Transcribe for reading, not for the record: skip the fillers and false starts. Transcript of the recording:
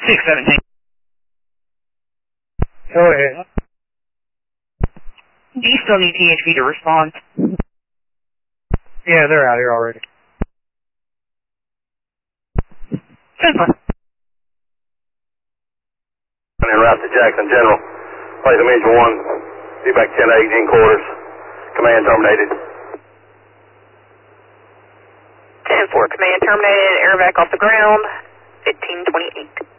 617. Go ahead. Do you still need THV to respond? Yeah, they're out here already. 10-4. En route to Jackson General. Latham Engine 1. Feedback 10-8 in quarters. Command terminated. 10-4, command terminated. Air vac off the ground. 1528.